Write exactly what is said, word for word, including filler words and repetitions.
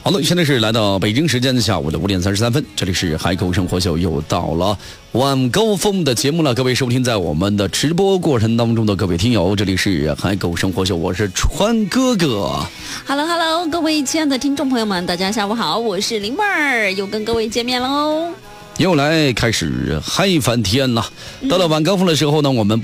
好的，现在是来到北京时间的下午的五点三十三分，这里是海口生活秀，又到了晚高峰的节目了。各位收听在我们的直播过程当中的各位听友，这里是海口生活秀，我是川哥哥。 Hello Hello， 各位亲爱的听众朋友们，大家下午好，我是灵妹儿，又跟各位见面喽。 又来开始嗨翻天了。到了晚高峰的时候呢，我们